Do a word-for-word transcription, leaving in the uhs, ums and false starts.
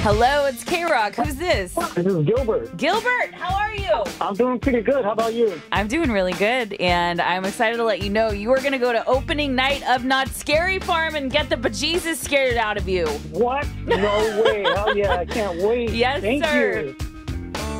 Hello, it's K-Rock. Who's this? This is Gilbert. Gilbert, how are you? I'm doing pretty good. How about you? I'm doing really good, and I'm excited to let you know you are going to go to opening night of Not Scary Farm and get the bejesus scared out of you. What? No way. Hell yeah, I can't wait. Yes, Thank sir. you.